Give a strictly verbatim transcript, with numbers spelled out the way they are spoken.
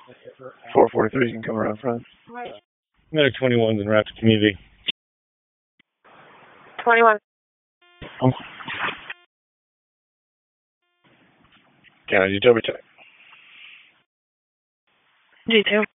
four forty-three, you can come around front. Medic twenty-one's in Rapid Community. twenty-one. Um, Canada, you tell me. G two.